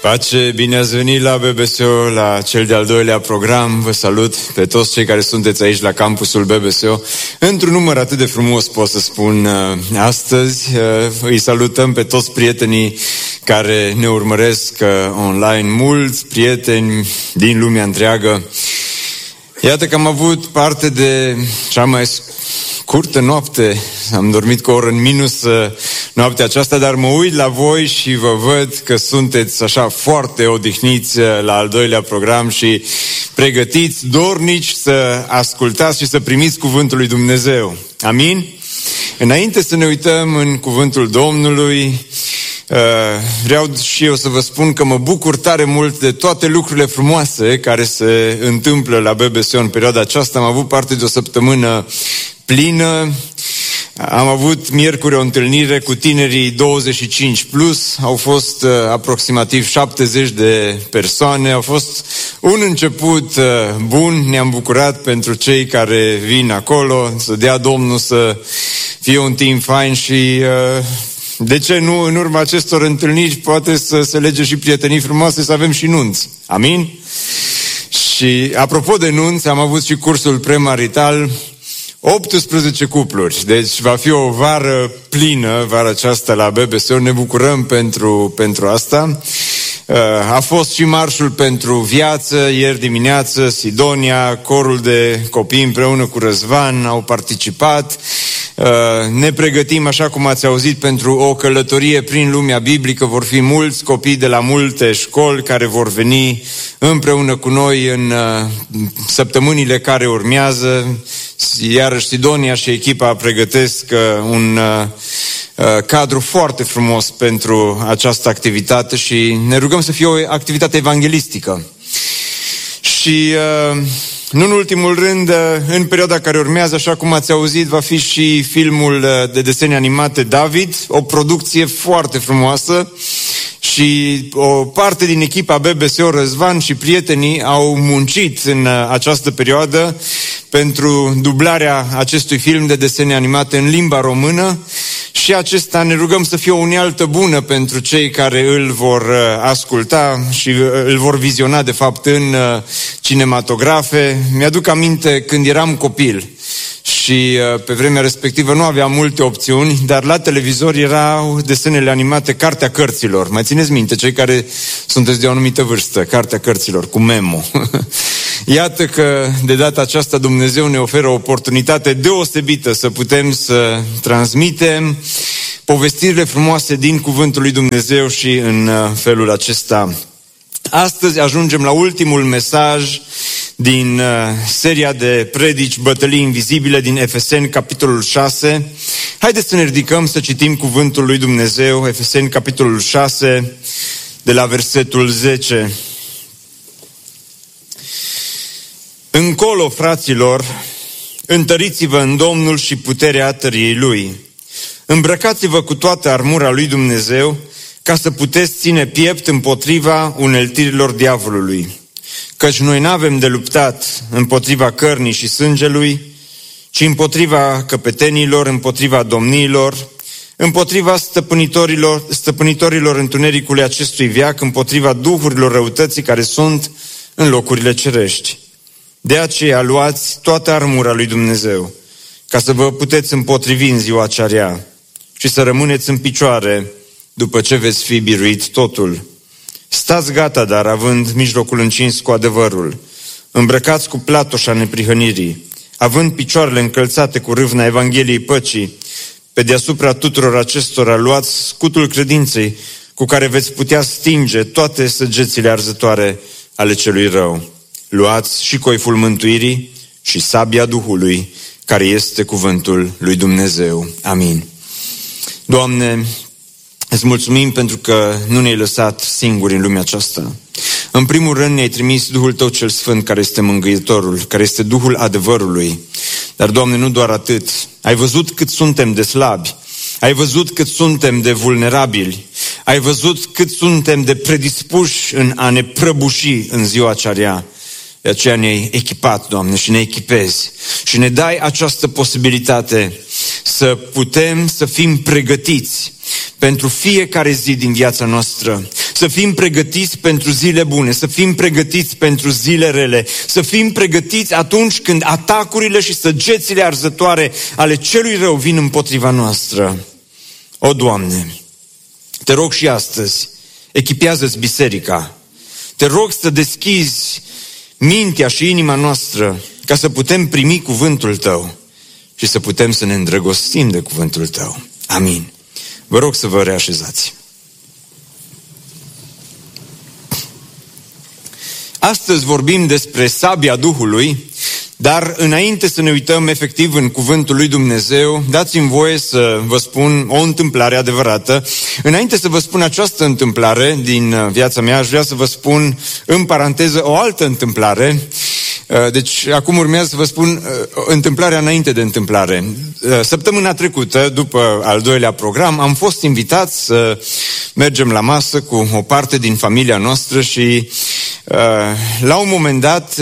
Pace, bine ați venit la BBSO, la cel de-al doilea program. Vă salut pe toți cei care sunteți aici la campusul BBSO. Într-un număr atât de frumos, pot să spun, astăzi. Îi salutăm pe toți prietenii care ne urmăresc online, mulți prieteni din lumea întreagă. Iată că am avut parte de cea mai scurtă noapte, am dormit cu o oră în minus noaptea aceasta, dar mă uit la voi și vă văd că sunteți așa foarte odihniți la al doilea program și pregătiți, dornici să ascultați și să primiți cuvântul lui Dumnezeu. Amin? Înainte să ne uităm în cuvântul Domnului, vreau și eu să vă spun că mă bucur tare mult de toate lucrurile frumoase care se întâmplă la BBSO în perioada aceasta. Am avut parte de o săptămână plină. Am avut miercuri o întâlnire cu tinerii 25 plus, au fost aproximativ 70 de persoane, a fost un început bun, ne-am bucurat pentru cei care vin acolo, să dea Domnul să fie un timp fain și de ce nu în urma acestor întâlniri poate să se lege și prietenii frumoase, să avem și nunți. Amin? Și apropo de nunți, am avut și cursul premarital, 18 cupluri, deci va fi o vară plină, vara aceasta la BBSO, ne bucurăm pentru asta. A fost și marșul pentru viață, ieri dimineață, Sidonia, corul de copii împreună cu Răzvan au participat. Ne pregătim, așa cum ați auzit, pentru o călătorie prin lumea biblică. Vor fi mulți copii de la multe școli care vor veni împreună cu noi în săptămânile care urmează. Iarăși Sidonia și echipa pregătesc un cadru foarte frumos pentru această activitate și ne rugăm să fie o activitate evanghelistică. Și nu în ultimul rând, în perioada care urmează, așa cum ați auzit, va fi și filmul de desene animate David, o producție foarte frumoasă și o parte din echipa BBSO, Răzvan și prietenii au muncit în această perioadă pentru dublarea acestui film de desene animate în limba română și acesta ne rugăm să fie o unealtă bună pentru cei care îl vor asculta și îl vor viziona de fapt în cinematografe. Mi-aduc aminte când eram copil și pe vremea respectivă nu aveam multe opțiuni, dar la televizor erau desenele animate Cartea Cărților. Mai țineți minte, cei care sunteți de o anumită vârstă, Cartea Cărților, cu Memo. Iată că de data aceasta Dumnezeu ne oferă o oportunitate deosebită să putem să transmitem povestirile frumoase din Cuvântul lui Dumnezeu și în felul acesta. Astăzi ajungem la ultimul mesaj din seria de predici Bătălii Invizibile din Efeseni, capitolul 6. Haideți să ne ridicăm să citim Cuvântul lui Dumnezeu, Efeseni, capitolul 6, de la versetul 10. Încolo, fraților, întăriți-vă în Domnul și puterea tăriei Lui. Îmbrăcați-vă cu toată armura lui Dumnezeu, ca să puteți ține piept împotriva uneltirilor diavolului. Căci noi n-avem de luptat împotriva cărnii și sângelui, ci împotriva căpetenilor, împotriva domniilor, împotriva stăpânitorilor întunericului acestui veac, împotriva duhurilor răutății care sunt în locurile cerești. De aceea luați toată armura lui Dumnezeu, ca să vă puteți împotrivi în ziua cea rea și să rămâneți în picioare după ce veți fi biruit totul. Stați gata, dar având mijlocul încins cu adevărul, îmbrăcați cu platoșa neprihănirii, având picioarele încălțate cu râvna Evangheliei păcii, pe deasupra tuturor acestora luați scutul credinței, cu care veți putea stinge toate săgețile arzătoare ale celui rău. Luați și coiful mântuirii și sabia Duhului, care este cuvântul lui Dumnezeu. Amin. Doamne, îți mulțumim pentru că nu ne-ai lăsat singuri în lumea aceasta. În primul rând ne-ai trimis Duhul Tău cel Sfânt, care este mângâietorul, care este Duhul adevărului. Dar, Doamne, nu doar atât. Ai văzut cât suntem de slabi. Ai văzut cât suntem de vulnerabili. Ai văzut cât suntem de predispuși în a ne prăbuși în ziua cea rea. De aceea ne-ai echipat, Doamne, și ne echipezi. Și ne dai această posibilitate să putem să fim pregătiți pentru fiecare zi din viața noastră. să fim pregătiți pentru zile bune, să fim pregătiți pentru zile rele, să fim pregătiți atunci când atacurile și săgețile arzătoare ale celui rău vin împotriva noastră. O, Doamne, te rog și astăzi, echipează-ți biserica. Te rog să deschizi mintea și inima noastră ca să putem primi cuvântul Tău și să putem să ne îndrăgostim de cuvântul Tău. Amin. Vă rog să vă reașezați. Astăzi vorbim despre sabia Duhului, dar înainte să ne uităm efectiv în cuvântul lui Dumnezeu, dați-mi voie să vă spun o întâmplare adevărată. Înainte să vă spun această întâmplare din viața mea, aș vrea să vă spun în paranteză o altă întâmplare. Deci acum urmează să vă spun întâmplarea înainte de întâmplare. Săptămâna trecută, după al doilea program, am fost invitați să mergem la masă cu o parte din familia noastră și la un moment dat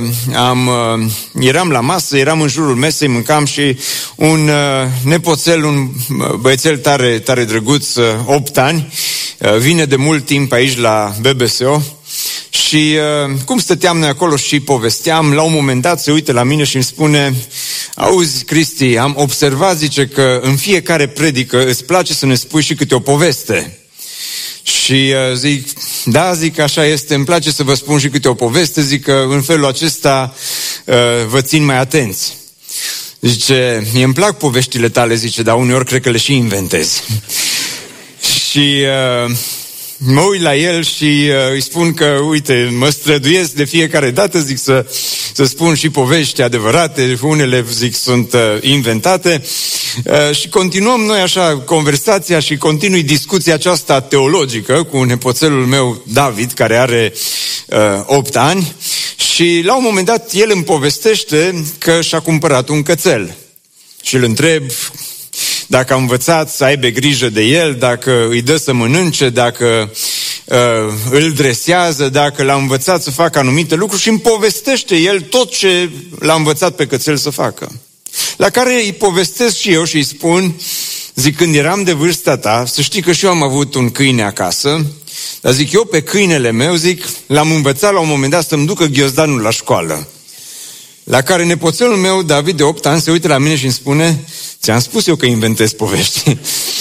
eram la masă, eram în jurul mesei, mâncam și un nepoțel, un băiețel tare, tare drăguț, 8 ani, vine de mult timp aici la BBSO. Și cum stăteam noi acolo și povesteam, la un moment dat se uită la mine și îmi spune: auzi, Cristi, am observat, zice, că în fiecare predică îți place să ne spui și câte o poveste. Și zic, da, zic, așa este, îmi place să vă spun și câte o poveste, zic că în felul acesta vă țin mai atenți. Zice, mie îmi plac poveștile tale, zice, dar uneori cred că le și inventez. Și mă uit la el și îi spun că, uite, mă străduiesc de fiecare dată, zic, să spun și povești adevărate, unele, zic, sunt inventate. Și continuăm noi așa conversația și continui discuția aceasta teologică cu nepoțelul meu David, care are 8 ani. Și la un moment dat el îmi povestește că și-a cumpărat un cățel. Și îl întreb dacă a învățat să aibă grijă de el, dacă îi dă să mănânce, dacă îl dresează, dacă l-a învățat să facă anumite lucruri și îmi povestește el tot ce l-a învățat pe cățel să facă. La care îi povestesc și eu și îi spun, zic, când eram de vârsta ta, să știi că și eu am avut un câine acasă, dar zic, eu pe câinele meu, zic, l-am învățat la un moment dat să-mi ducă ghiozdanul la școală. La care nepoțelul meu, David, de 8 ani, se uită la mine și îmi spune, ți-am spus eu că inventez povești.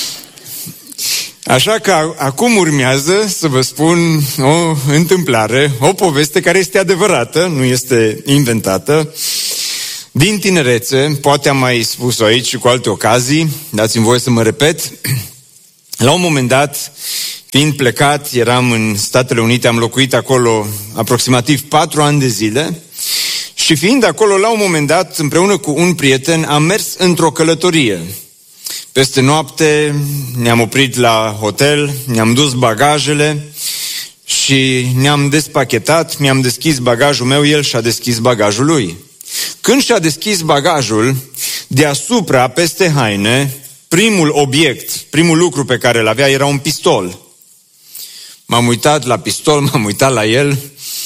Așa că acum urmează să vă spun o întâmplare, o poveste care este adevărată, nu este inventată, din tinerețe, poate am mai spus-o aici și cu alte ocazii, dați-mi voie să mă repet. La un moment dat, fiind plecat, eram în Statele Unite, am locuit acolo aproximativ 4 ani de zile și fiind acolo, la un moment dat, împreună cu un prieten, am mers într-o călătorie. Peste noapte ne-am oprit la hotel, ne-am dus bagajele și ne-am despachetat, mi-am deschis bagajul meu, el și-a deschis bagajul lui. Când și-a deschis bagajul, deasupra, peste haine, primul obiect, primul lucru pe care îl avea era un pistol. M-am uitat la pistol, m-am uitat la el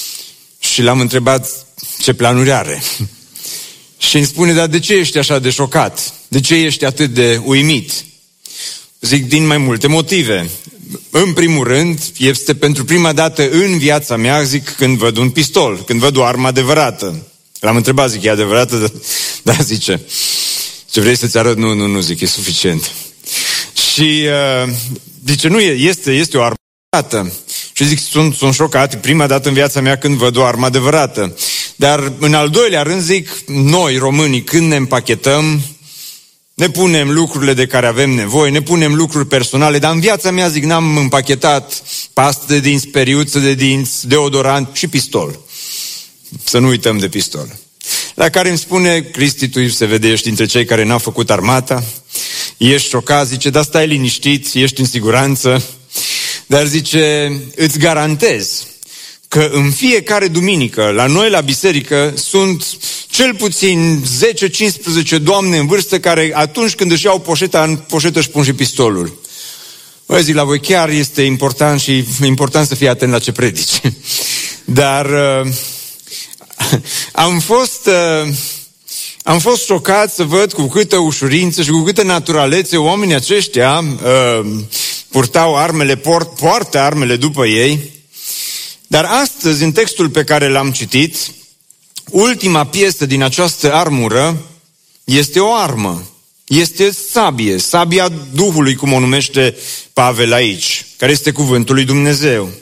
și l-am întrebat ce planuri are. Și îmi spune, dar de ce ești așa de șocat? De ce ești atât de uimit? Zic, din mai multe motive. În primul rând, este pentru prima dată în viața mea, zic, când văd un pistol, când văd o armă adevărată. L-am întrebat, zic, e adevărată? Da, zice. Ce vrei să-ți arăt? Nu, zic, e suficient. Și zice, nu, este o armă adevărată. Și zic, sunt șocat, prima dată în viața mea când văd o armă adevărată. Dar în al doilea rând, zic, noi, românii, când ne împachetăm, ne punem lucrurile de care avem nevoie, ne punem lucruri personale, dar în viața mea, zic, n-am împachetat pastă de dinți, periuță de dinți, deodorant și pistol. Să nu uităm de pistol. La care îmi spune, Cristi, tu se vede, ești dintre cei care n-au făcut armata, ești șocat, zice, dar stai liniștit, ești în siguranță, dar zice, îți garantez că în fiecare duminică, la noi la biserică, sunt cel puțin 10-15 doamne în vârstă care atunci când își iau poșeta, în poșetă își pun și pistolul. Băi, zic, la voi chiar este important și important să fii atent la ce predici. Dar am fost șocat să văd cu câtă ușurință și cu câtă naturalețe oamenii aceștia purtau armele, poartă armele după ei. Dar astăzi, în textul pe care l-am citit, ultima piesă din această armură este o armă. Este sabie, sabia Duhului, cum o numește Pavel aici, care este cuvântul lui Dumnezeu.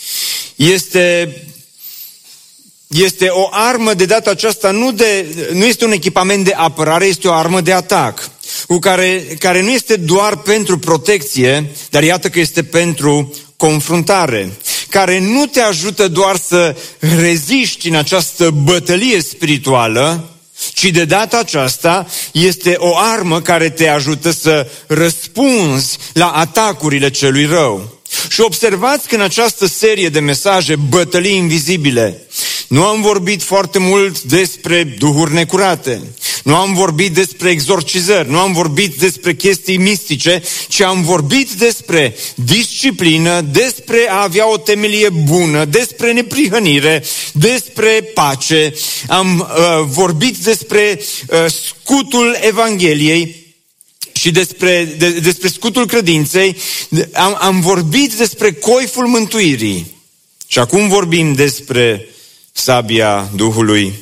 Este o armă de data aceasta, nu este un echipament de apărare, este o armă de atac, care nu este doar pentru protecție, dar iată că este pentru confruntare, care nu te ajută doar să reziști în această bătălie spirituală, ci de data aceasta este o armă care te ajută să răspunzi la atacurile celui rău. Și observați că în această serie de mesaje, bătălii invizibile, nu am vorbit foarte mult despre duhuri necurate, nu am vorbit despre exorcizări, nu am vorbit despre chestii mistice, ci am vorbit despre disciplină, despre a avea o temelie bună, despre neprihănire, despre pace, am vorbit despre scutul Evangheliei, și despre scutul credinței, am vorbit despre coiful mântuirii. Și acum vorbim despre sabia Duhului.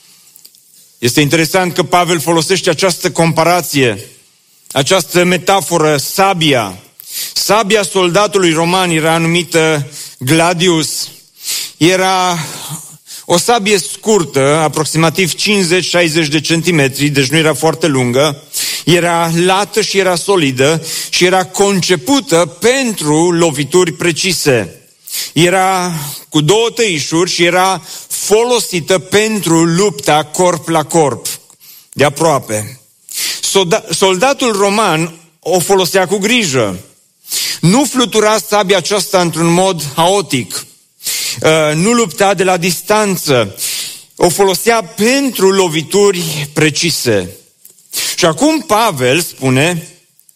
Este interesant că Pavel folosește această comparație, această metaforă, sabia. Sabia soldatului roman era numită gladius. Era o sabie scurtă, aproximativ 50-60 de centimetri, deci nu era foarte lungă. Era lată și era solidă și era concepută pentru lovituri precise. Era cu 2 tăișuri și era folosită pentru lupta corp la corp, de aproape. Soldatul roman o folosea cu grijă. Nu flutura sabia aceasta într-un mod haotic. Nu lupta de la distanță. O folosea pentru lovituri precise. Și acum Pavel spune,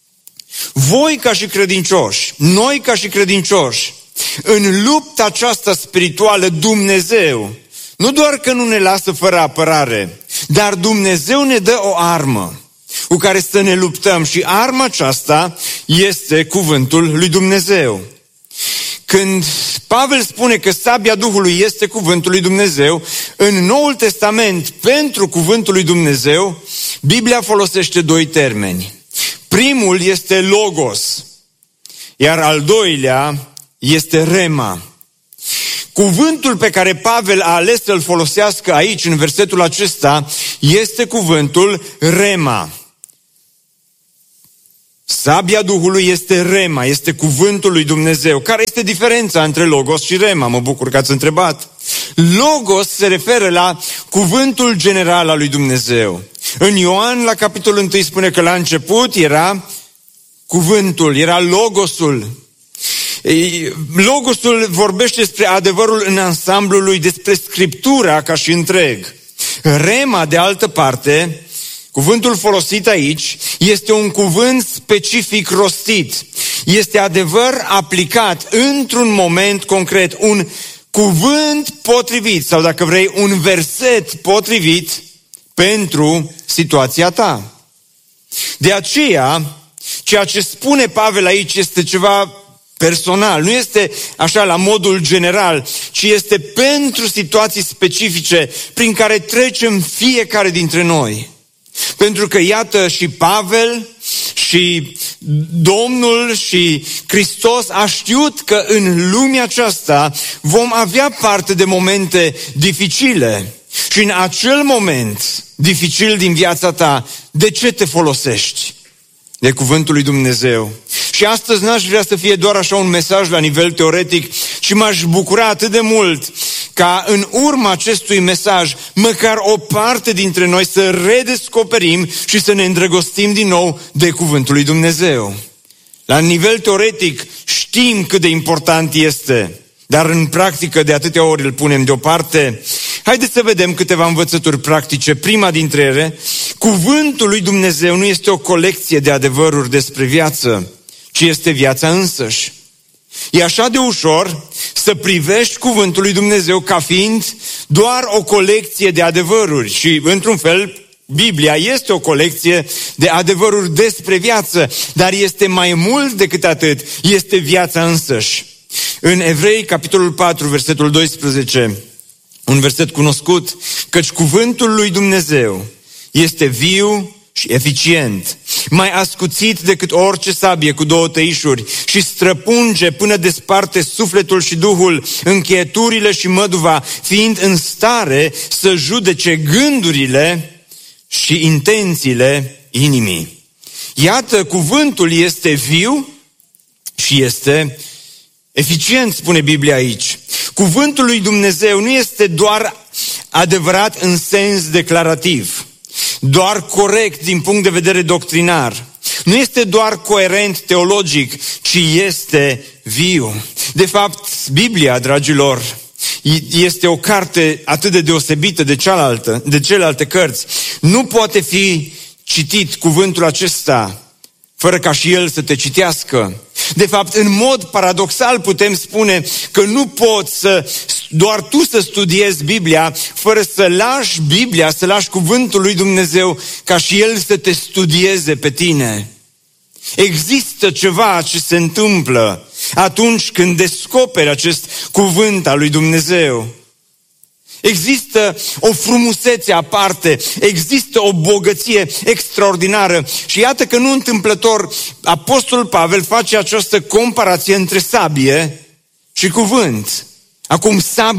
voi ca și credincioși, noi ca și credincioși, în lupta aceasta spirituală, Dumnezeu, nu doar că nu ne lasă fără apărare, dar Dumnezeu ne dă o armă cu care să ne luptăm și arma aceasta este cuvântul lui Dumnezeu. Când Pavel spune că sabia Duhului este cuvântul lui Dumnezeu, în Noul Testament, pentru cuvântul lui Dumnezeu, Biblia folosește 2 termeni. Primul este logos, iar al doilea este rema. Cuvântul pe care Pavel a ales să-l folosească aici, în versetul acesta, este cuvântul rema. Sabia Duhului este rema, este cuvântul lui Dumnezeu. Care este diferența între logos și rema? Mă bucur că ați întrebat. Logos se referă la cuvântul general al lui Dumnezeu. În Ioan, la capitolul 1, spune că la început era cuvântul, era logosul. Logosul vorbește despre adevărul în ansamblul lui, despre Scriptura ca și întreg. Rema, de altă parte, cuvântul folosit aici este un cuvânt specific rostit. Este adevăr aplicat într-un moment concret, un cuvânt potrivit sau, dacă vrei, un verset potrivit pentru situația ta. De aceea, ceea ce spune Pavel aici este ceva personal, nu este așa la modul general, ci este pentru situații specifice prin care trecem fiecare dintre noi. Pentru că iată și Pavel și Domnul și Hristos a știut că în lumea aceasta vom avea parte de momente dificile. Și în acel moment dificil din viața ta, de ce te folosești? De cuvântul lui Dumnezeu. Și astăzi n-aș vrea să fie doar așa un mesaj la nivel teoretic, ci m-aș bucura atât de mult ca în urma acestui mesaj, măcar o parte dintre noi să redescoperim și să ne îndrăgostim din nou de cuvântul lui Dumnezeu. La nivel teoretic știm cât de important este, dar în practică de atâtea ori îl punem deoparte. Haideți să vedem câteva învățături practice. Prima dintre ele, cuvântul lui Dumnezeu nu este o colecție de adevăruri despre viață, ci este viața însăși. E așa de ușor să privești cuvântul lui Dumnezeu ca fiind doar o colecție de adevăruri și, într-un fel, Biblia este o colecție de adevăruri despre viață, dar este mai mult decât atât, este viața însăși. În Evrei, capitolul 4, versetul 12, un verset cunoscut, căci cuvântul lui Dumnezeu este viu și eficient, mai ascuțit decât orice sabie cu două tăișuri și străpunge până desparte sufletul și duhul, încheieturile și măduva, fiind în stare să judece gândurile și intențiile inimii. Iată, cuvântul este viu și este eficient, spune Biblia aici. Cuvântul lui Dumnezeu nu este doar adevărat în sens declarativ, doar corect din punct de vedere doctrinar. Nu este doar coerent teologic, ci este viu. De fapt, Biblia, dragilor, este o carte atât de deosebită de celelalte cărți. Nu poate fi citit cuvântul acesta fără ca și el să te citească. De fapt, în mod paradoxal putem spune că nu poți doar tu să studiezi Biblia fără să lași Biblia, să lași cuvântul lui Dumnezeu ca și el să te studieze pe tine. Există ceva ce se întâmplă atunci când descoperi acest cuvânt al lui Dumnezeu. Există o frumusețe aparte, există o bogăție extraordinară și iată că nu întâmplător apostolul Pavel face această comparație între sabie și cuvânt. Acum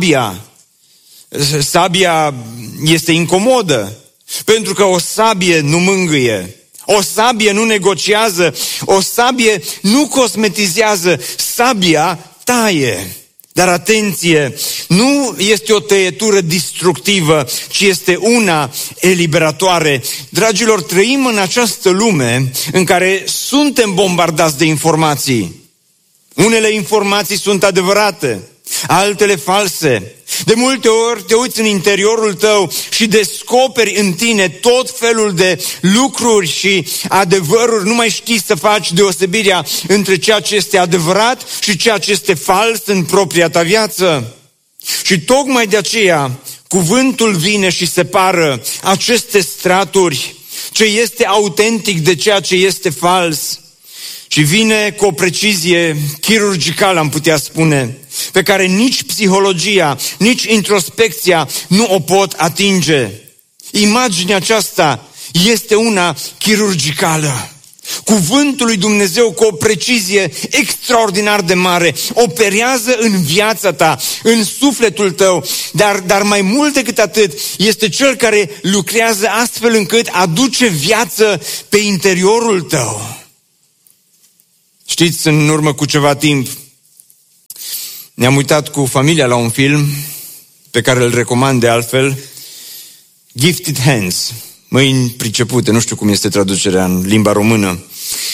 sabia este incomodă, pentru că o sabie nu mângâie, o sabie nu negociază, o sabie nu cosmetizează, sabia taie. Dar atenție, nu este o tăietură destructivă, ci este una eliberatoare. Dragilor, trăim în această lume în care suntem bombardați de informații. Unele informații sunt adevărate, altele false. De multe ori te uiți în interiorul tău și descoperi în tine tot felul de lucruri și adevăruri. Nu mai știi să faci deosebirea între ceea ce este adevărat și ceea ce este fals în propria ta viață. Și tocmai de aceea cuvântul vine și separă aceste straturi, ce este autentic de ceea ce este fals. Și vine cu o precizie chirurgicală, am putea spune, pe care nici psihologia, nici introspecția nu o pot atinge. Imaginea aceasta este una chirurgicală. Cuvântul lui Dumnezeu cu o precizie extraordinar de mare operează în viața ta, în sufletul tău, dar mai mult decât atât, este cel care lucrează astfel încât aduce viață pe interiorul tău. Știți, în urmă cu ceva timp, ne-am uitat cu familia la un film pe care îl recomand de altfel, Gifted Hands, mâini pricepute, nu știu cum este traducerea în limba română.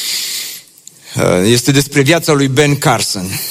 Este despre viața lui Ben Carson,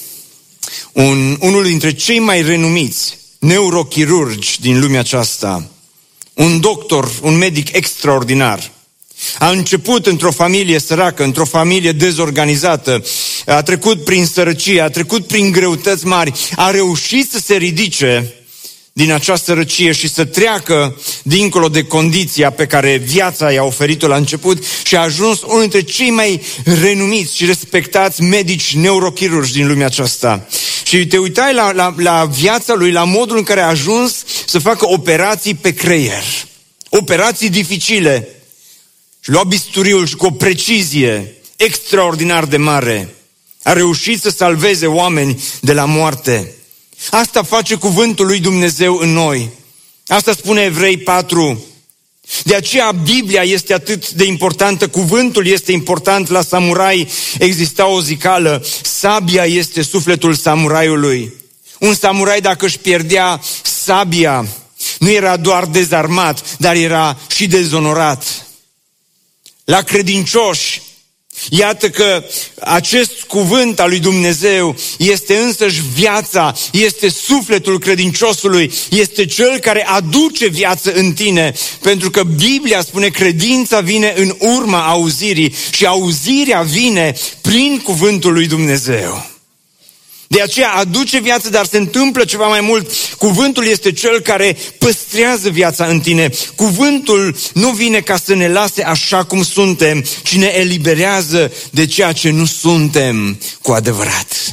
unul dintre cei mai renumiți neurochirurgi din lumea aceasta, un doctor, un medic extraordinar. A început într-o familie săracă, într-o familie dezorganizată, a trecut prin sărăcie, a trecut prin greutăți mari, a reușit să se ridice din această sărăcie și să treacă dincolo de condiția pe care viața i-a oferit-o la început și a ajuns unul dintre cei mai renumiți și respectați medici neurochirurgi din lumea aceasta. Și te uitai la viața lui, la modul în care a ajuns să facă operații pe creier, operații dificile. Și lua bisturiul și cu o precizie extraordinar de mare a reușit să salveze oameni de la moarte. Asta face cuvântul lui Dumnezeu în noi. Asta spune Evrei 4. De aceea Biblia este atât de importantă, cuvântul este important. La samurai exista o zicală, sabia este sufletul samuraiului. Un samurai, dacă își pierdea sabia, nu era doar dezarmat, dar era și dezonorat. La credincioși, iată că acest cuvânt al lui Dumnezeu este însăși viața, este sufletul credinciosului, este cel care aduce viață în tine, pentru că Biblia spune credința vine în urma auzirii și auzirea vine prin cuvântul lui Dumnezeu. De aceea aduce viață, dar se întâmplă ceva mai mult. Cuvântul este cel care păstrează viața în tine. Cuvântul nu vine ca să ne lase așa cum suntem, ci ne eliberează de ceea ce nu suntem cu adevărat.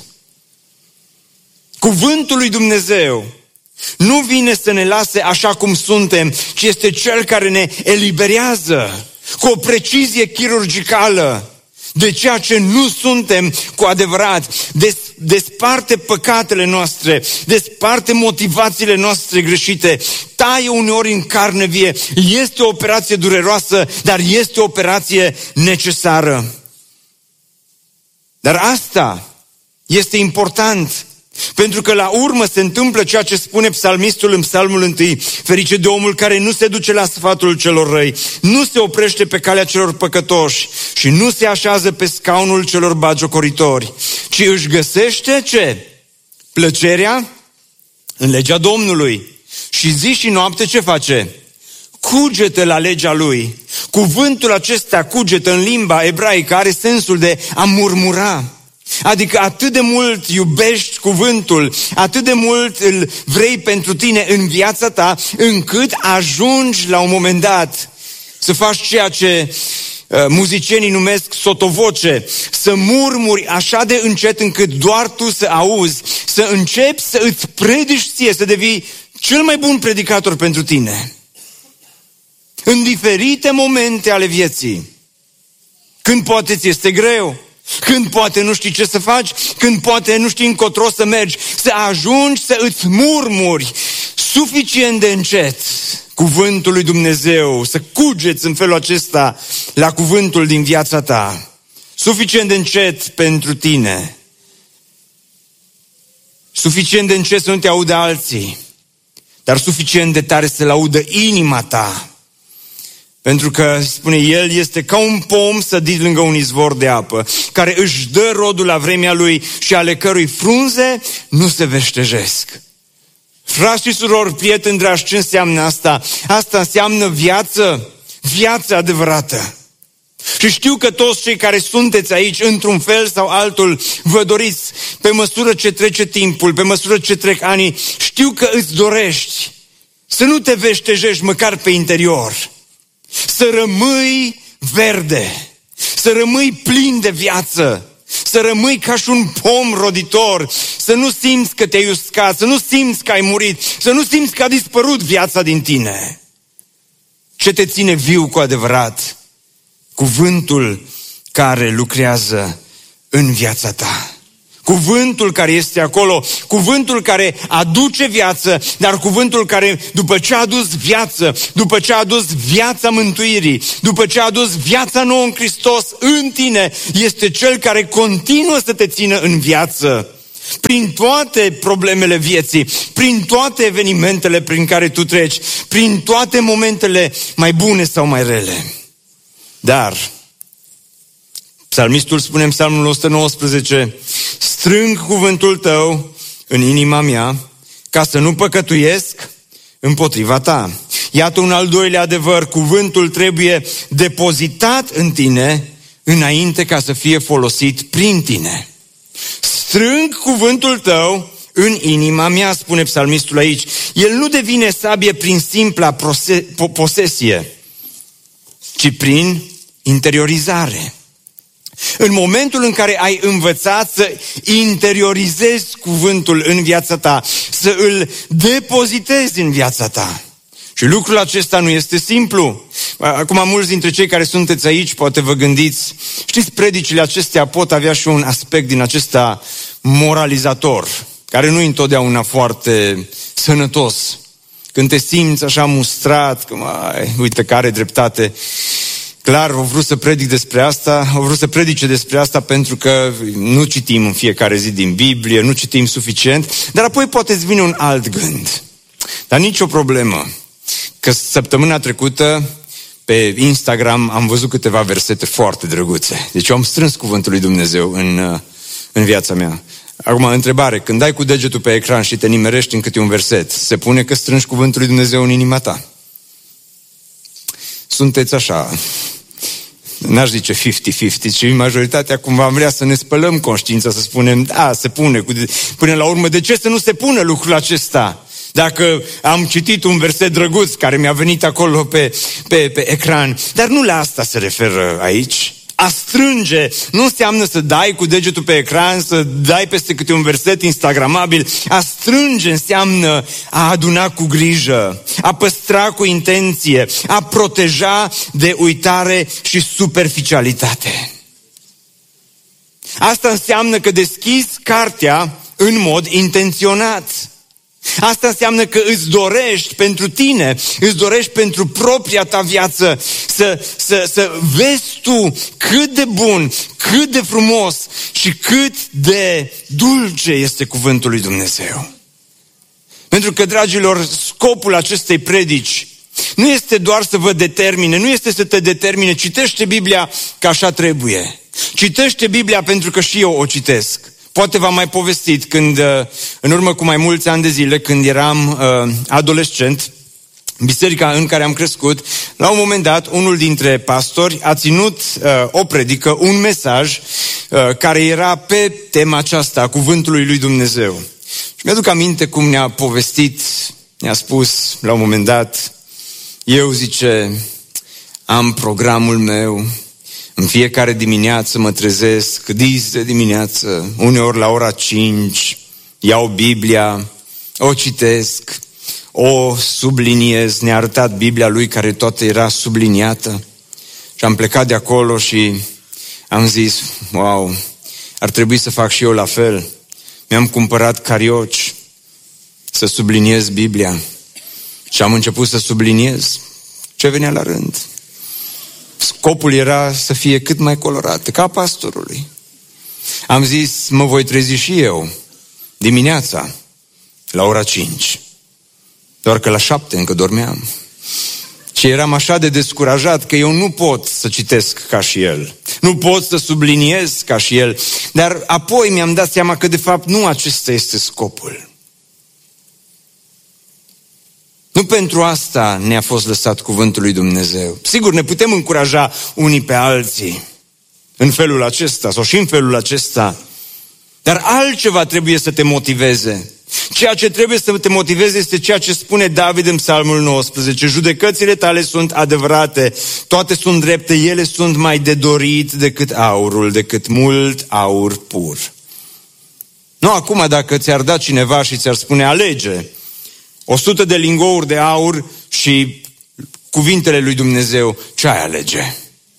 Cuvântul lui Dumnezeu nu vine să ne lase așa cum suntem, ci este cel care ne eliberează cu o precizie chirurgicală de ceea ce nu suntem cu adevărat. Desparte păcatele noastre, desparte motivațiile noastre greșite, taie uneori în carne vie. Este o operație dureroasă, dar este o operație necesară. Dar asta este important, pentru că la urmă se întâmplă ceea ce spune psalmistul în Psalmul 1. Ferice de omul care nu se duce la sfatul celor răi, nu se oprește pe calea celor păcătoși și nu se așează pe scaunul celor batjocoritori, ci își găsește ce? Plăcerea în legea Domnului. Și zi și noapte ce face? Cugetă la legea lui. Cuvântul acesta, cugetă, în limba ebraică, are sensul de a murmura. Adică atât de mult iubești cuvântul, atât de mult îl vrei pentru tine în viața ta, încât ajungi la un moment dat să faci ceea ce muzicienii numesc sotovoce, să murmuri așa de încet încât doar tu să auzi, să începi să îți predici ție, să devii cel mai bun predicator pentru tine. În diferite momente ale vieții, când poate ți este greu, când poate nu știi ce să faci, când poate nu știi încotro să mergi, să ajungi să îți murmuri suficient de încet cuvântul lui Dumnezeu, să cugeți în felul acesta la cuvântul din viața ta, suficient de încet pentru tine, suficient de încet să nu te audă alții, dar suficient de tare să-l audă inima ta. Pentru că, spune, el este ca un pom sădit lângă un izvor de apă, care își dă rodul la vremea lui și ale cărui frunze nu se veștejesc. Frați și surori, prieteni dragi, ce înseamnă asta? Asta înseamnă viață adevărată. Și știu că toți cei care sunteți aici, într-un fel sau altul, vă doriți, pe măsură ce trece timpul, pe măsură ce trec anii, știu că îți dorești să nu te veștejești măcar pe interior, să rămâi verde, să rămâi plin de viață, să rămâi ca și un pom roditor, să nu simți că te-ai uscat, să nu simți că ai murit, să nu simți că a dispărut viața din tine. Ce te ține viu cu adevărat? Cuvântul care lucrează în viața ta. Cuvântul care este acolo, cuvântul care aduce viață, dar cuvântul care, după ce a adus viață, după ce a adus viața mântuirii, după ce a adus viața nouă în Hristos în tine, este cel care continuă să te țină în viață. Prin toate problemele vieții, prin toate evenimentele prin care tu treci, prin toate momentele mai bune sau mai rele. Dar psalmistul spune în Psalmul 119, strâng cuvântul tău în inima mea ca să nu păcătuiesc împotriva ta. Iată un al doilea adevăr, cuvântul trebuie depozitat în tine înainte ca să fie folosit prin tine. Strâng cuvântul tău în inima mea, spune psalmistul aici. El nu devine sabie prin simpla posesie, ci prin interiorizare. În momentul în care ai învățat să interiorizezi cuvântul în viața ta, să îl depozitezi în viața ta. Și lucrul acesta nu este simplu. Acum, mulți dintre cei care sunteți aici, poate vă gândiți, știți, predicile acestea pot avea și un aspect din acesta moralizator, care nu e întotdeauna foarte sănătos. Când te simți așa mustrat, că uite că are dreptate. Clar, au vrut să predic despre asta, au vrut să predice despre asta pentru că nu citim în fiecare zi din Biblie, nu citim suficient, dar apoi poate îți vine un alt gând. Dar nicio problemă, că săptămâna trecută pe Instagram am văzut câteva versete foarte drăguțe. Deci eu am strâns cuvântul lui Dumnezeu în viața mea. Acum, întrebare, când dai cu degetul pe ecran și te nimerești în câte un verset, se pune că strângi cuvântul lui Dumnezeu în inima ta? Sunteți așa, n-aș zice 50-50, ci majoritatea cumva am vrea să ne spălăm conștiința, să spunem, da, se pune. Până la urmă, de ce să nu se pună lucrul acesta? Dacă am citit un verset drăguț care mi-a venit acolo pe ecran, dar nu la asta se referă aici. A strânge nu înseamnă să dai cu degetul pe ecran, să dai peste câte un verset instagramabil. A strânge înseamnă a aduna cu grijă, a păstra cu intenție, a proteja de uitare și superficialitate. Asta înseamnă că deschizi cartea în mod intenționat. Asta înseamnă că îți dorești pentru tine, îți dorești pentru propria ta viață să vezi tu cât de bun, cât de frumos și cât de dulce este cuvântul lui Dumnezeu. Pentru că, dragilor, scopul acestei predici nu este doar să vă determine, nu este să te determine, citește Biblia că așa trebuie. Citește Biblia pentru că și eu o citesc. Poate v-am mai povestit când, în urmă cu mai mulți ani de zile, când eram adolescent, biserica în care am crescut, la un moment dat, unul dintre pastori a ținut o predică, un mesaj care era pe tema aceasta, a cuvântului lui Dumnezeu. Și mi-aduc aminte cum ne-a povestit, ne-a spus la un moment dat, eu, zice, am programul meu, în fiecare dimineață mă trezesc, dis de dimineață, uneori la ora 5, iau Biblia, o citesc, o subliniez, ne-a arătat Biblia lui care toată era subliniată. Și am plecat de acolo și am zis, wow, ar trebui să fac și eu la fel. Mi-am cumpărat carioci să subliniez Biblia și am început să subliniez ce venea la rând. Scopul era să fie cât mai colorată, ca pastorului. Am zis, mă voi trezi și eu dimineața la ora 5. Doar că la 7 încă dormeam. Și eram așa de descurajat că eu nu pot să citesc ca și el. Nu pot să subliniez ca și el. Dar apoi mi-am dat seama că de fapt nu acesta este scopul. Nu pentru asta ne-a fost lăsat cuvântul lui Dumnezeu. Sigur, ne putem încuraja unii pe alții în felul acesta sau și în felul acesta. Dar altceva trebuie să te motiveze. Ceea ce trebuie să te motiveze este ceea ce spune David în Psalmul 19. Judecățile tale sunt adevărate, toate sunt drepte, ele sunt mai de dorit decât aurul, decât mult aur pur. Nu acum dacă ți-ar da cineva și ți-ar spune alege 100 de lingouri de aur și cuvintele lui Dumnezeu, ce ai alege?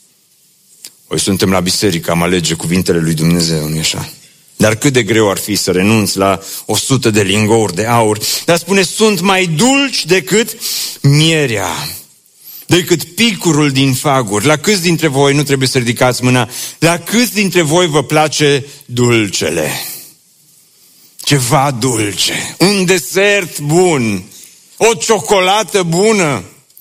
Noi suntem la biserică, am alege cuvintele lui Dumnezeu, nu-i așa? Dar cât de greu ar fi să renunți la 100 de lingouri de aur. Dar spune, sunt mai dulci decât mierea, decât picurul din faguri. La câți dintre voi, nu trebuie să ridicați mâna, la câți dintre voi vă place dulcele? Ceva dulce, un desert bun, o ciocolată bună.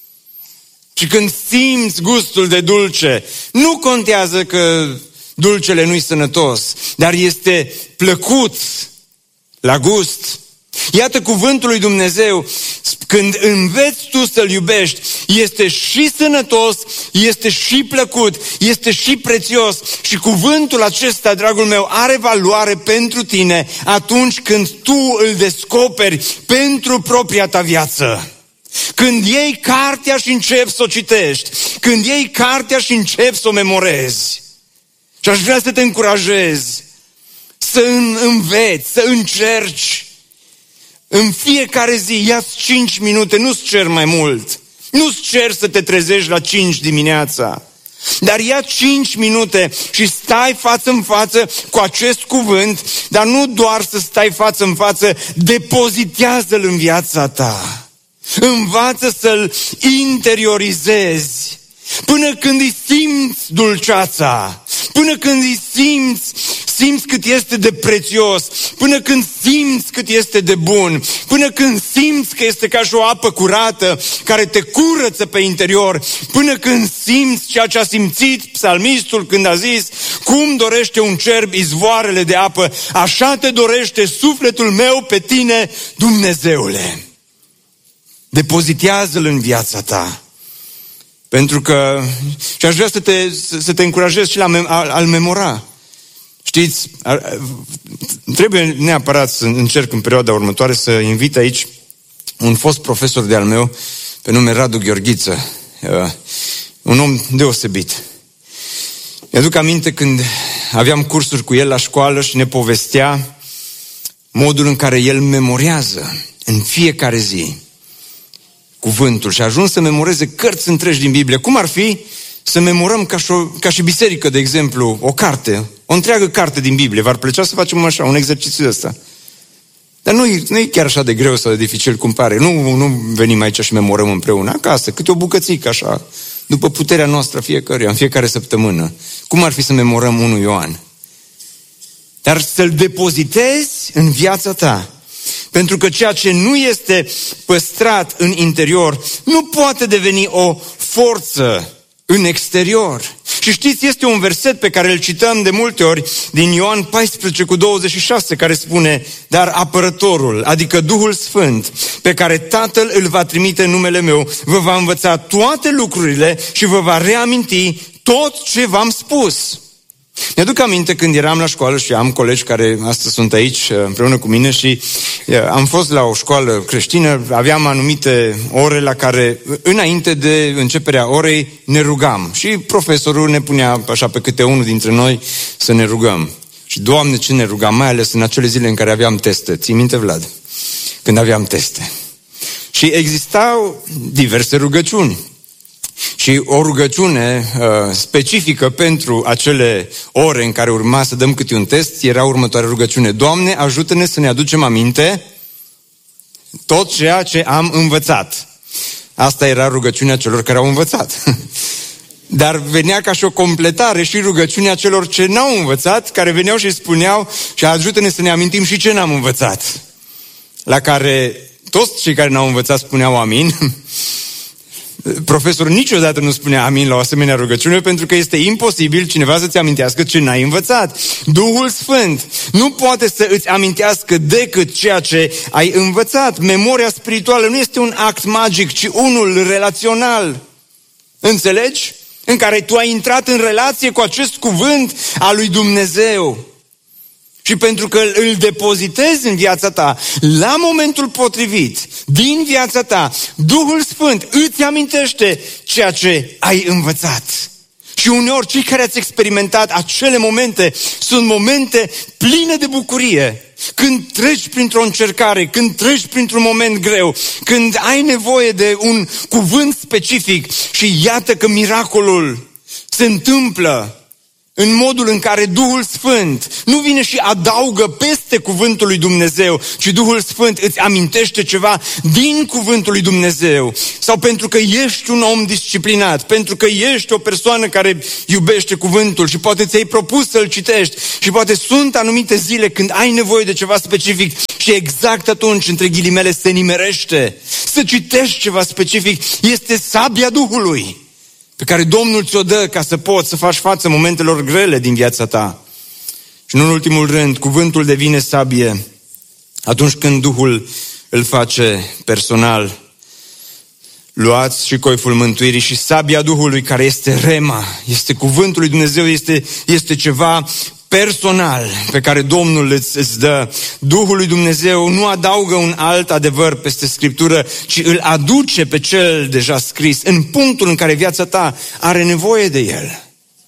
Și când simți gustul de dulce, nu contează că dulcele nu-i sănătos, dar este plăcut la gust. Iată cuvântul lui Dumnezeu, când înveți tu să-L iubești, este și sănătos, este și plăcut, este și prețios. Și cuvântul acesta, dragul meu, are valoare pentru tine atunci când tu îl descoperi pentru propria ta viață. Când iei cartea și începi să o citești, când iei cartea și începi să o memorezi. Și aș vrea să te încurajezi să înveți, să încerci. În fiecare zi ia-ți 5 minute, nu-ți cer mai mult. Nu-ți cer să te trezești la 5 dimineața. Dar ia 5 minute și stai față în față cu acest cuvânt, dar nu doar să stai față în față, depozitează-l în viața ta. Învață să-l interiorizezi. Până când îi simți dulceața, până când îi simți cât este de prețios, până când simți cât este de bun, până când simți că este ca și o apă curată care te curăță pe interior, până când simți ceea ce a simțit psalmistul când a zis, cum dorește un cerb izvoarele de apă, așa te dorește sufletul meu pe tine, Dumnezeule. Depozitează-l în viața ta. Pentru că, și aș vrea să te încurajez și a-l memora. Știți, trebuie neapărat să încerc în perioada următoare să invit aici un fost profesor de-al meu, pe nume Radu Gheorghiță, un om deosebit. Mi-aduc aminte când aveam cursuri cu el la școală și ne povestea modul în care el memorează în fiecare zi cuvântul și a ajuns să memoreze cărți întregi din Biblie. Cum ar fi să memorăm ca și biserică, de exemplu, o carte, o întreagă carte din Biblie? V-ar plăcea să facem așa, un exercițiu ăsta? Dar nu e chiar așa de greu sau de dificil cum pare. Nu venim aici și memorăm împreună acasă, câte o bucățică așa, după puterea noastră fiecăruia, în fiecare săptămână. Cum ar fi să memorăm 1 Ioan? Dar să-l depozitezi în viața ta. Pentru că ceea ce nu este păstrat în interior nu poate deveni o forță în exterior. Și știți, este un verset pe care îl cităm de multe ori din Ioan 14:26, care spune: dar apărătorul, adică Duhul Sfânt, pe care Tatăl îl va trimite în numele meu, vă va învăța toate lucrurile și vă va reaminti tot ce v-am spus. Mi-aduc aminte când eram la școală și am colegi care astăzi sunt aici împreună cu mine și am fost la o școală creștină, aveam anumite ore la care, înainte de începerea orei, ne rugam. Și profesorul ne punea așa pe câte unul dintre noi să ne rugăm. Și, Doamne, ce ne rugam, mai ales în acele zile în care aveam teste. Ții minte, Vlad? Când aveam teste. Și existau diverse rugăciuni. Și o rugăciune specifică pentru acele ore în care urma să dăm câte un test era următoarea rugăciune: Doamne, ajută-ne să ne aducem aminte tot ceea ce am învățat. Asta era rugăciunea celor care au învățat. Dar venea ca și o completare și rugăciunea celor ce n-au învățat, care veneau și spuneau: și ajută-ne să ne amintim și ce n-am învățat. La care toți cei care n-au învățat spuneau amin. Profesorul niciodată nu spunea amin la o asemenea rugăciune, pentru că este imposibil cineva să-ți amintească ce n-ai învățat. Duhul Sfânt nu poate să îți amintească decât ceea ce ai învățat. Memoria spirituală nu este un act magic, ci unul relațional. Înțelegi? În care tu ai intrat în relație cu acest cuvânt al lui Dumnezeu. Și pentru că îl depozitezi în viața ta, la momentul potrivit, din viața ta, Duhul Sfânt îți amintește ceea ce ai învățat. Și uneori cei care ați experimentat acele momente sunt momente pline de bucurie. Când treci printr-o încercare, când treci printr-un moment greu, când ai nevoie de un cuvânt specific și iată că miracolul se întâmplă în modul în care Duhul Sfânt nu vine și adaugă peste cuvântul lui Dumnezeu, ci Duhul Sfânt îți amintește ceva din cuvântul lui Dumnezeu. Sau pentru că ești un om disciplinat, pentru că ești o persoană care iubește cuvântul și poate ți-ai propus să-l citești și poate sunt anumite zile când ai nevoie de ceva specific și exact atunci, între ghilimele, se nimerește să citești ceva specific. Este sabia Duhului pe care Domnul ți-o dă ca să poți să faci față momentelor grele din viața ta. Și nu în ultimul rând, cuvântul devine sabie atunci când Duhul îl face personal. Luați și coiful mântuirii și sabia Duhului, care este rema, este cuvântul lui Dumnezeu, este ceva personal pe care Domnul îți dă. Duhul lui Dumnezeu nu adaugă un alt adevăr peste Scriptură, ci îl aduce pe cel deja scris în punctul în care viața ta are nevoie de el.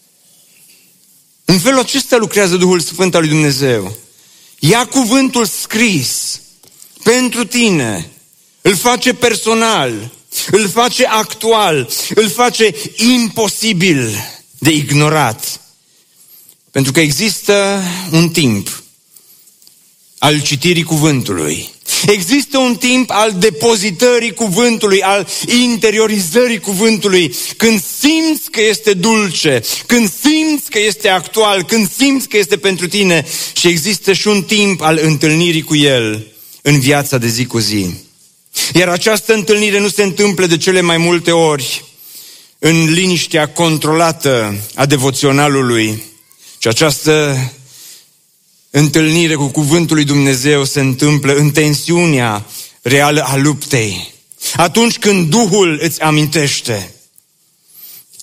În felul acesta lucrează Duhul Sfânt al lui Dumnezeu. Ia cuvântul scris pentru tine, îl face personal, îl face actual, îl face imposibil de ignorat. Pentru că există un timp al citirii cuvântului. Există un timp al depozitării cuvântului, al interiorizării cuvântului, când simți că este dulce, când simți că este actual, când simți că este pentru tine, și există și un timp al întâlnirii cu el în viața de zi cu zi. Iar această întâlnire nu se întâmplă de cele mai multe ori în liniștea controlată a devoționalului, și această întâlnire cu cuvântul lui Dumnezeu se întâmplă în tensiunea reală a luptei. Atunci când Duhul îți amintește.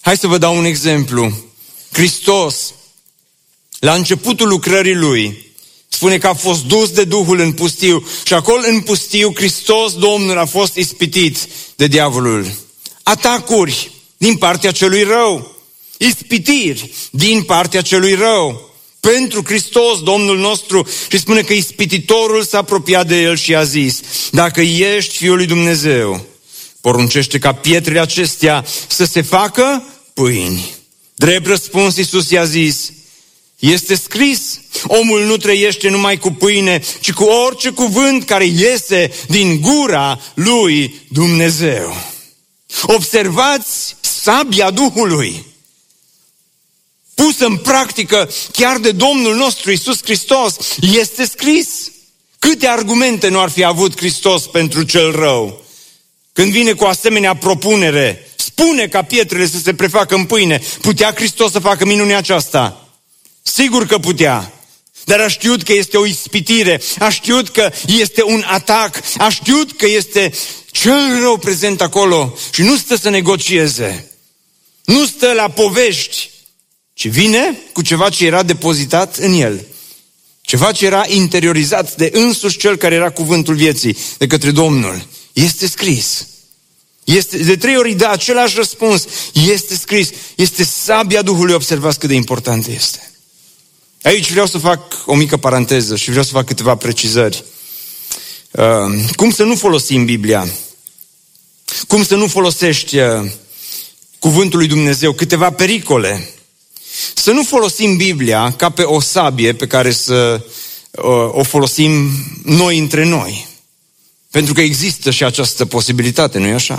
Hai să vă dau un exemplu. Hristos, la începutul lucrării Lui, spune că a fost dus de Duhul în pustiu și acolo în pustiu Hristos, Domnul, a fost ispitit de diavolul. Atacuri din partea celui rău, ispitiri din partea celui rău pentru Hristos, Domnul nostru, și spune că ispititorul s-a apropiat de El și a zis: dacă ești Fiul lui Dumnezeu, poruncește ca pietrele acestea să se facă pâini. Drept răspuns, Iisus i-a zis: este scris, omul nu trăiește numai cu pâine, ci cu orice cuvânt care iese din gura lui Dumnezeu. Observați sabia Duhului, pusă în practică chiar de Domnul nostru Iisus Hristos. Este scris. Câte argumente nu ar fi avut Hristos pentru cel rău? Când vine cu asemenea propunere, spune ca pietrele să se prefacă în pâine. Putea Hristos să facă minunea aceasta? Sigur că putea. Dar a știut că este o ispitire, a știut că este un atac, a știut că este cel rău prezent acolo și nu stă să negocieze. Nu stă la povești, ci vine cu ceva ce era depozitat în el. Ceva ce era interiorizat de însuși cel care era cuvântul vieții, de către Domnul. Este scris. Este, de 3 ori dă același răspuns. Este scris. Este sabia Duhului. Observați cât de important este. Aici vreau să fac o mică paranteză și vreau să fac câteva precizări. Cum să nu folosim Biblia? Cum să nu folosești cuvântul lui Dumnezeu? Câteva pericole. Să nu folosim Biblia ca pe o sabie pe care să o folosim noi între noi. Pentru că există și această posibilitate, nu-i așa?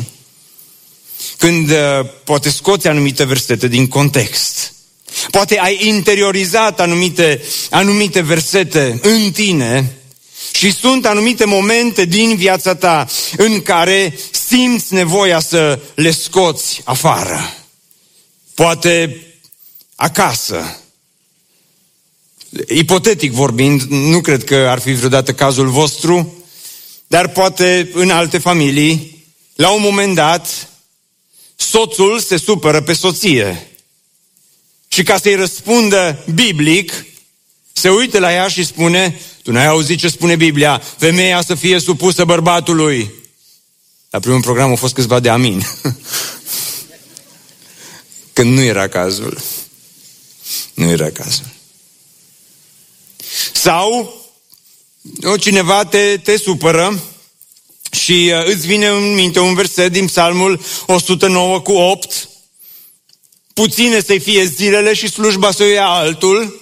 Când poate scoți anumite versete din context, poate ai interiorizat anumite versete în tine și sunt anumite momente din viața ta în care simți nevoia să le scoți afară. Poate acasă. Ipotetic vorbind, nu cred că ar fi vreodată cazul vostru, dar poate în alte familii, la un moment dat, soțul se supără pe soție. Și ca să-i răspundă biblic, se uită la ea și spune: tu n-ai auzit ce spune Biblia, femeia să fie supusă bărbatului. La primul program au fost câțiva de amin. Când nu era cazul. Nu era cazul. Sau cineva te supără și îți vine în minte un verset din Psalmul 109:8. Puține să-i fie zilele și slujba să o ia altul.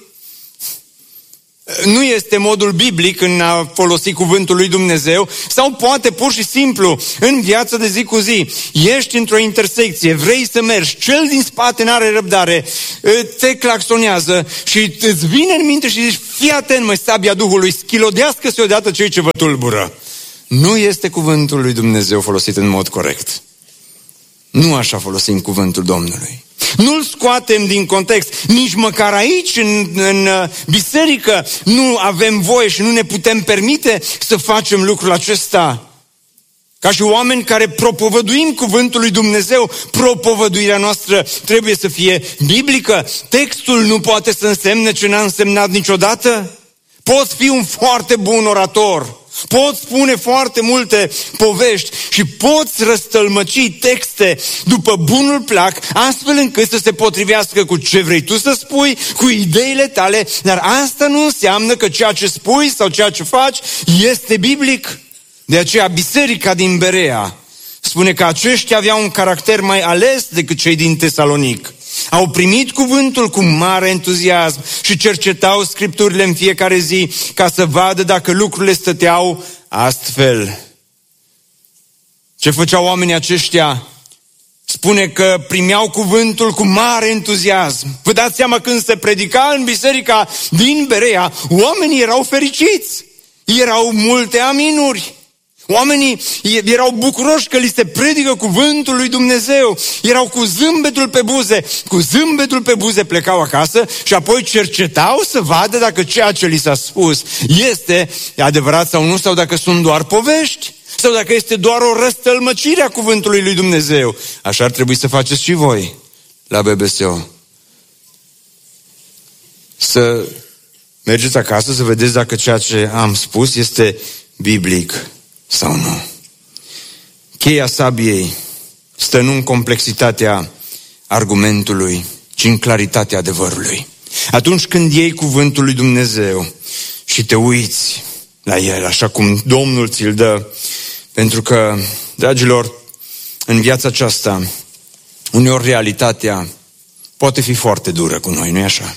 Nu este modul biblic în a folosi cuvântul lui Dumnezeu. Sau poate pur și simplu în viața de zi cu zi ești într-o intersecție, vrei să mergi, cel din spate n-are răbdare, te claxonează și îți vine în minte și zici: fii atent, măi, sabia Duhului, schilodească-se odată cei ce vă tulbură. Nu este cuvântul lui Dumnezeu folosit în mod corect. Nu așa folosim cuvântul Domnului. Nu-l scoatem din context. Nici măcar aici, în biserică, nu avem voie și nu ne putem permite să facem lucrul acesta. Ca și oameni care propovăduim cuvântul lui Dumnezeu, propovăduirea noastră trebuie să fie biblică. Textul nu poate să însemne ce n-a însemnat niciodată. Poți fi un foarte bun orator, poți spune foarte multe povești și poți răstălmăci texte după bunul plac, astfel încât să se potrivească cu ce vrei tu să spui, cu ideile tale, dar asta nu înseamnă că ceea ce spui sau ceea ce faci este biblic. De aceea biserica din Berea spune că aceștia aveau un caracter mai ales decât cei din Tesalonic. Au primit cuvântul cu mare entuziasm și cercetau Scripturile în fiecare zi ca să vadă dacă lucrurile stăteau astfel. Ce făceau oamenii aceștia? Spune că primeau cuvântul cu mare entuziasm. Vă dați seama, când se predica în biserica din Berea, oamenii erau fericiți. Erau multe aminuri. Oamenii erau bucuroși că li se predică cuvântul lui Dumnezeu. Erau cu zâmbetul pe buze. Cu zâmbetul pe buze plecau acasă și apoi cercetau să vadă dacă ceea ce li s-a spus este adevărat sau nu, sau dacă sunt doar povești, sau dacă este doar o răstălmăcire a cuvântului lui Dumnezeu. Așa ar trebui să faceți și voi. la BBSO. Să mergeți acasă să vedeți dacă ceea ce am spus este biblic sau nu. Cheia sabiei stă nu în complexitatea argumentului, ci în claritatea adevărului. Atunci când iei cuvântul lui Dumnezeu și te uiți la el, așa cum Domnul ți-l dă, pentru că, dragilor, în viața aceasta, uneori realitatea poate fi foarte dură cu noi, nu-i așa?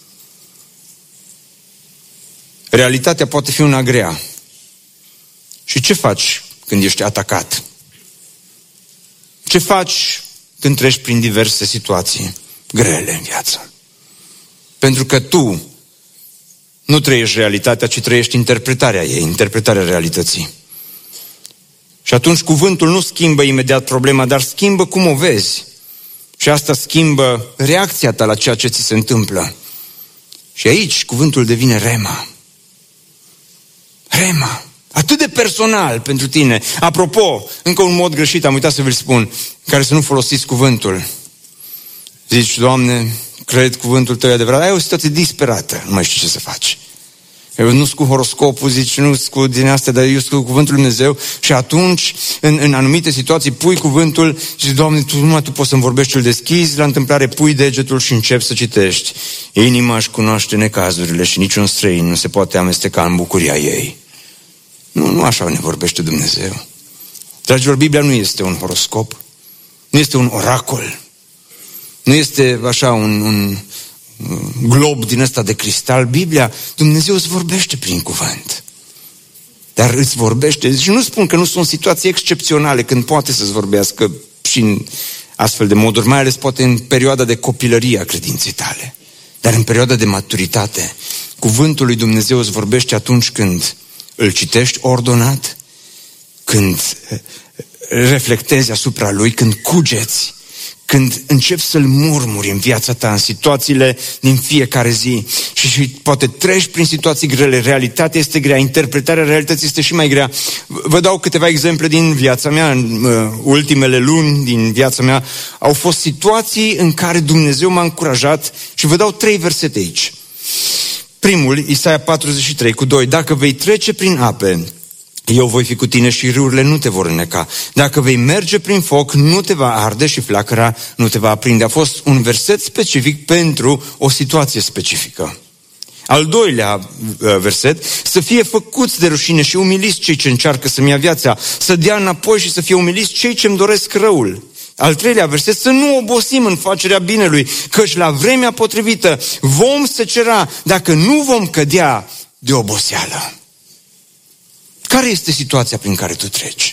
Realitatea poate fi una grea. Și ce faci când ești atacat? Ce faci când treci prin diverse situații grele în viață? Pentru că tu nu trăiești realitatea, ci trăiești interpretarea ei, interpretarea realității. Și atunci cuvântul nu schimbă imediat problema, dar schimbă cum o vezi. Și asta schimbă reacția ta la ceea ce ți se întâmplă. Și aici cuvântul devine rema. Rema. Atât de personal pentru tine. Apropo, încă un mod greșit, am uitat să vi-l spun, care să nu folosiți cuvântul. Zici, Doamne, cred cuvântul tău e adevărat. Ai o situație disperată, nu mai știi ce să faci. Eu nu sunt cu horoscopul, zici, nu sunt cu din astea, dar eu sunt cu cuvântul lui Dumnezeu și atunci, în anumite situații, pui cuvântul și zici, Doamne, numai tu poți să-mi vorbești, îl deschizi, la întâmplare pui degetul și începi să citești. Inima își cunoaște necazurile și niciun străin nu se poate amesteca în bucuria ei. Nu așa ne vorbește Dumnezeu. Dragilor, Biblia nu este un horoscop, nu este un oracol, nu este așa un glob din ăsta de cristal. Biblia, Dumnezeu îți vorbește prin cuvânt. Dar îți vorbește, și nu spun că nu sunt situații excepționale când poate să-ți vorbească și în astfel de moduri, mai ales poate în perioada de copilărie a credinței tale. Dar în perioada de maturitate, cuvântul lui Dumnezeu îți vorbește atunci când îl citești ordonat, când reflectezi asupra lui, când cugeți, când începi să-l murmuri în viața ta, în situațiile din fiecare zi și poate treci prin situații grele, realitatea este grea, interpretarea realității este și mai grea. Vă dau câteva exemple din viața mea, în ultimele luni din viața mea, au fost situații în care Dumnezeu m-a încurajat și vă dau 3 versete aici. Primul, Isaia 43:2, dacă vei trece prin ape, eu voi fi cu tine și râurile nu te vor înneca. Dacă vei merge prin foc, nu te va arde și flacăra nu te va aprinde. A fost un verset specific pentru o situație specifică. Al doilea verset, să fie făcuți de rușine și umiliți cei ce încearcă să-mi ia viața, să dea înapoi și să fie umiliți cei ce-mi doresc răul. Al treilea verset, să nu obosim în facerea binelui, căci la vremea potrivită vom secera dacă nu vom cădea de oboseală. Care este situația prin care tu treci?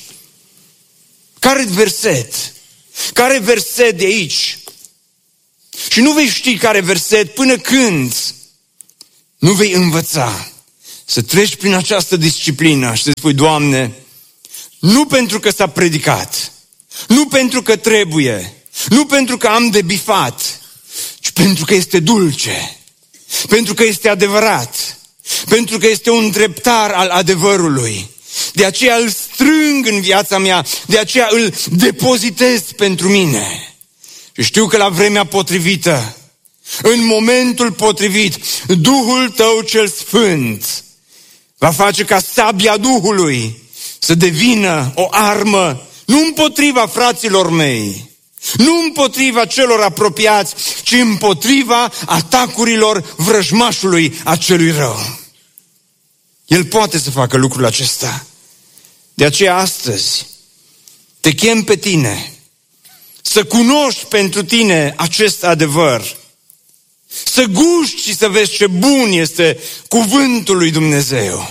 Care verset? Care verset de aici? Și nu vei ști care verset până când nu vei învăța să treci prin această disciplină și să spui, Doamne, nu pentru că s-a predicat, nu pentru că trebuie, nu pentru că am de bifat, ci pentru că este dulce, pentru că este adevărat, pentru că este un dreptar al adevărului. De aceea îl strâng în viața mea, de aceea îl depozitez pentru mine. Și știu că la vremea potrivită, în momentul potrivit, Duhul tău cel Sfânt va face ca sabia Duhului să devină o armă, nu împotriva fraților mei, nu împotriva celor apropiați, ci împotriva atacurilor vrăjmașului acelui rău. El poate să facă lucrul acesta. De aceea astăzi te chem pe tine să cunoști pentru tine acest adevăr, să guști și să vezi ce bun este cuvântul lui Dumnezeu,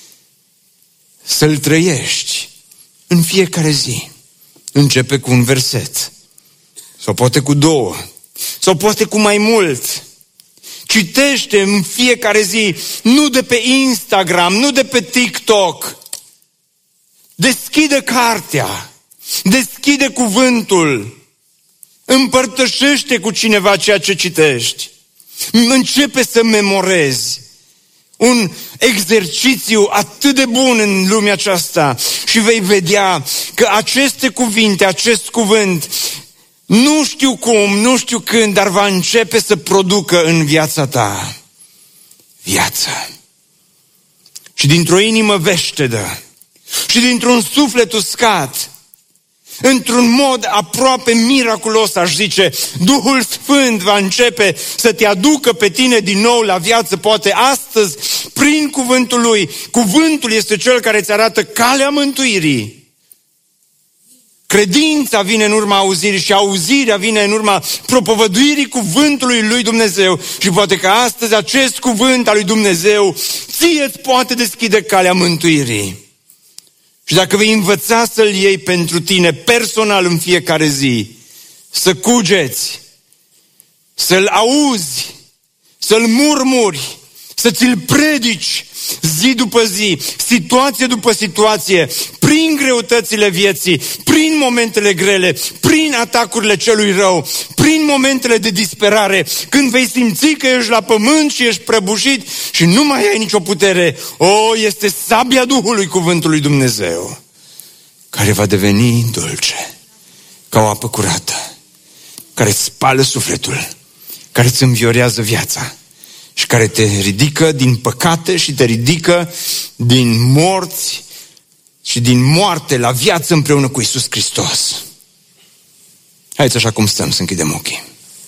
să-l trăiești în fiecare zi. Începe cu un verset, sau poate cu 2, sau poate cu mai mult. Citește în fiecare zi, nu de pe Instagram, nu de pe TikTok. Deschide cartea, deschide cuvântul, împărtășește cu cineva ceea ce citești. Începe să memorezi. Un exercițiu atât de bun în lumea aceasta și vei vedea că aceste cuvinte, acest cuvânt Nu știu cum, nu știu când, dar va începe să producă în viața ta viață. Și dintr-o inimă veștedă și dintr-un suflet uscat, într-un mod aproape miraculos, aș zice, Duhul Sfânt va începe să te aducă pe tine din nou la viață, poate astăzi, prin cuvântul Lui. Cuvântul este cel care îți arată calea mântuirii. Credința vine în urma auzirii și auzirea vine în urma propovăduirii cuvântului lui Dumnezeu. Și poate că astăzi acest cuvânt al lui Dumnezeu ție îți poate deschide calea mântuirii. Și dacă vei învăța să-l iei pentru tine personal în fiecare zi, să cugeți, să-l auzi, să-l murmuri, să ți-l predici zi după zi, situație după situație, prin greutățile vieții, prin momentele grele, prin atacurile celui rău, prin momentele de disperare, când vei simți că ești la pământ și ești prăbușit și nu mai ai nicio putere, este sabia Duhului cuvântului lui Dumnezeu, care va deveni dulce, ca o apă curată, care îți spală sufletul, care îți înviorează viața și care te ridică din păcate și te ridică din morți și din moarte la viață împreună cu Iisus Hristos. Haideți așa cum stăm să închidem ochii.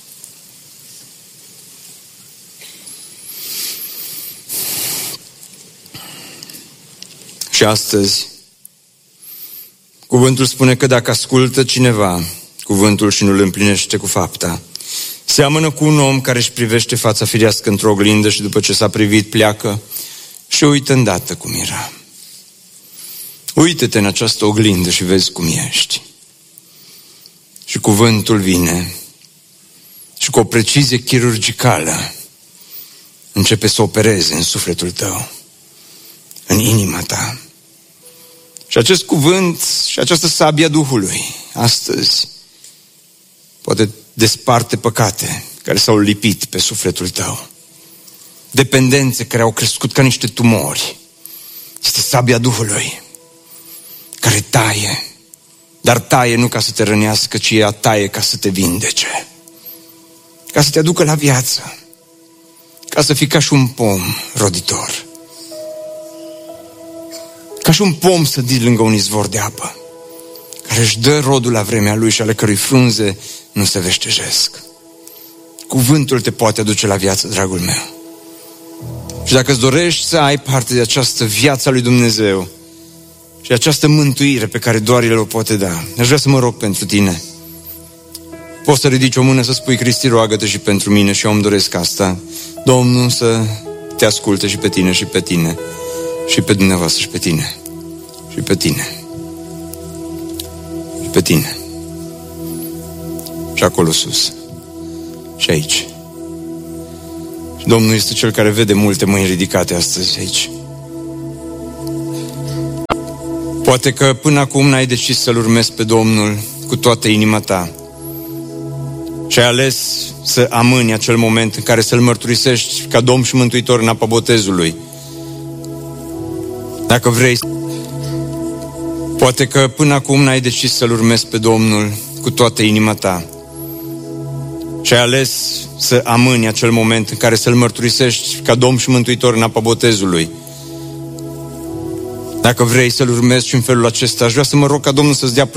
Și astăzi, cuvântul spune că dacă ascultă cineva cuvântul și nu îl împlinește cu fapta, seamănă cu un om care își privește fața firească într-o oglindă și după ce s-a privit pleacă și uită îndată cum era. Uită-te în această oglindă și vezi cum ești. Și cuvântul vine și cu o precizie chirurgicală începe să opereze în sufletul tău, în inima ta. Și acest cuvânt și această sabie a Duhului astăzi poate desparte păcate care s-au lipit pe sufletul tău, dependențe care au crescut ca niște tumori. Este sabia Duhului care taie, dar taie nu ca să te rănească, ci ea taie ca să te vindece, ca să te aducă la viață, ca să fii ca și un pom roditor, ca și un pom sădit lângă un izvor de apă, care își dă rodul la vremea lui și ale cărui frunze nu se veștejesc. Cuvântul te poate aduce la viață, dragul meu. Și dacă îți dorești să ai parte de această viață a lui Dumnezeu și această mântuire pe care doar El o poate da, aș vrea să mă rog pentru tine. Poți să ridici o mână să spui: Cristi, roagă-te și pentru mine, și eu îmi doresc asta. Domnul să te asculte și pe tine și pe tine și pe dumneavoastră și pe tine și pe tine și pe tine și acolo sus și aici. Și Domnul este Cel care vede multe mâini ridicate astăzi aici. Poate că până acum n-ai decis să-L urmezi pe Domnul cu toată inima ta și ai ales să amâni acel moment în care să-L mărturisești ca Domn și Mântuitor în apa botezului. Dacă vrei, poate că până acum n-ai decis să-L urmezi pe Domnul cu toată inima ta și ai ales să amâni acel moment în care să-L mărturisești ca Domn și Mântuitor în apa botezului. Dacă vrei să-L urmezi și în felul acesta, aș vrea să mă rog ca Domnul să-ți dea